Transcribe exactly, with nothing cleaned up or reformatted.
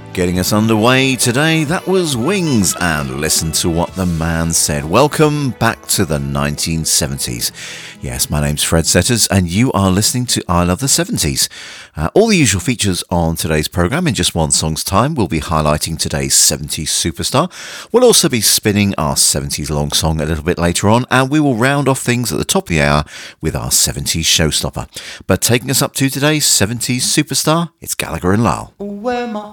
Getting us underway today, that was Wings and Listen to What the Man Said. Welcome back to the nineteen seventies. Yes, my name's Fred Setters and you are listening to I Love the seventies. Uh, all the usual features on today's programme. In just one song's time, we'll be highlighting today's seventies superstar. We'll also be spinning our seventies long song a little bit later on, and we will round off things at the top of the hour with our seventies showstopper. But taking us up to today's seventies superstar, it's Gallagher and Lyle. Where my